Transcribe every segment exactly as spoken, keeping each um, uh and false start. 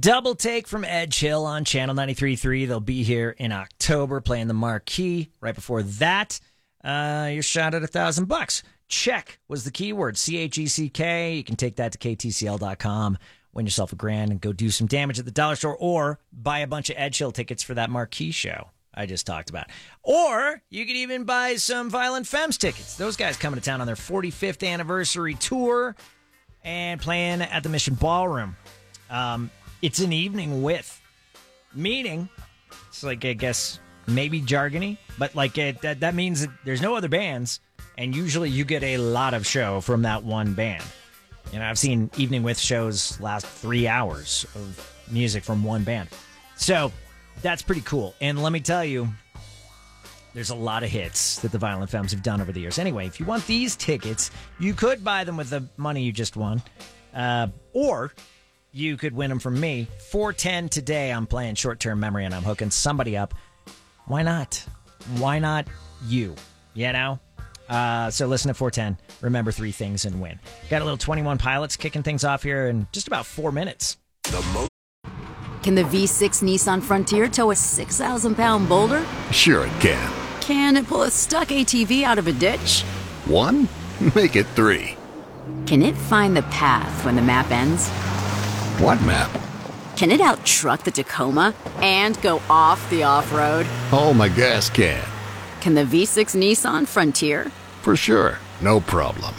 Double Take from Edge Hill on Channel ninety-three point three. They'll be here in October playing the Marquee. Right before that, uh, you're shot at a thousand bucks. Check was the keyword, C H E C K. You can take that to K T C L dot com, win yourself a grand, and go do some damage at the dollar store, or buy a bunch of Edge Hill tickets for that Marquee show I just talked about. Or you could even buy some Violent Femmes tickets. Those guys coming to town on their forty-fifth anniversary tour and playing at the Mission Ballroom. Um, it's an evening with, meaning, it's like, I guess, maybe jargony, but like it, that, that means that there's no other bands, and usually you get a lot of show from that one band. You know, I've seen evening with shows last three hours of music from one band. So that's pretty cool. And let me tell you, there's a lot of hits that the Violent Femmes have done over the years. Anyway, if you want these tickets, you could buy them with the money you just won. Uh, or you could win them from me. four ten today, I'm playing short-term memory, and I'm hooking somebody up. Why not? Why not you? You know? Uh, so listen to four ten. Remember three things and win. Got a little twenty-one Pilots kicking things off here in just about four minutes. The mo- Can the V six Nissan Frontier tow a six thousand pound boulder? Sure it can. Can it pull a stuck A T V out of a ditch? One? Make it three. Can it find the path when the map ends? What map? Can it out-truck the Tacoma and go off the off-road? Oh, my gas can. Can the V six Nissan Frontier? For sure. No problem.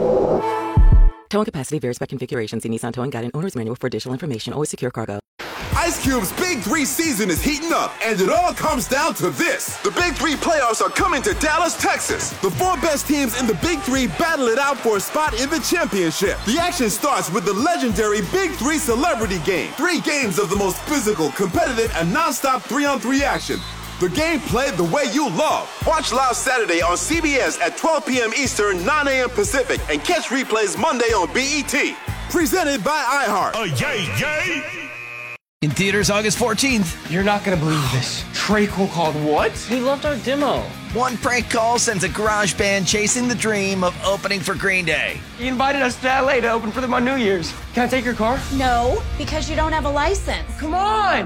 Towing capacity varies by configuration. See Nissan Towing Guide and Owner's Manual for additional information. Always secure cargo. Ice Cube's Big Three season is heating up, and it all comes down to this. The Big Three playoffs are coming to Dallas, Texas. The four best teams in the Big Three battle it out for a spot in the championship. The action starts with the legendary Big Three Celebrity Game. Three games of the most physical, competitive, and non-stop three-on-three action. The game played the way you love. Watch live Saturday on C B S at twelve p.m. Eastern, nine a.m. Pacific, and catch replays Monday on B E T. Presented by iHeart. Oh, yay, yay! In theaters August fourteenth. You're not going to believe this. Trey Cole called what? He loved our demo. One prank call sends a garage band chasing the dream of opening for Green Day. He invited us to L A to open for them on New Year's. Can I take your car? No, because you don't have a license. Come on!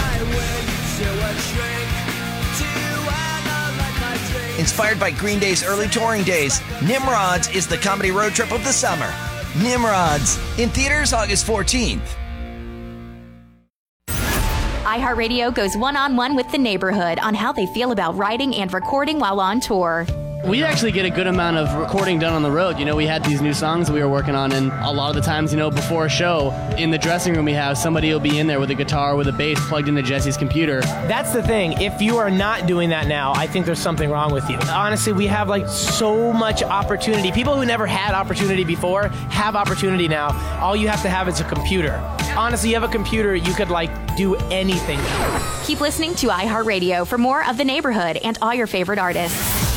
Inspired by Green Day's early touring days, Nimrods is the comedy road trip of the summer. Nimrods, in theaters August fourteenth. iHeartRadio goes one-on-one with the neighborhood on how they feel about writing and recording while on tour. We actually get a good amount of recording done on the road. You know, we had these new songs that we were working on, and a lot of the times, you know, before a show, in the dressing room we have, somebody will be in there with a guitar, with a bass plugged into Jesse's computer. That's the thing. If you are not doing that now, I think there's something wrong with you. Honestly, we have, like, so much opportunity. People who never had opportunity before have opportunity now. All you have to have is a computer. Honestly, you have a computer, you could, like, do anything. Keep listening to iHeartRadio for more of The Neighborhood and all your favorite artists.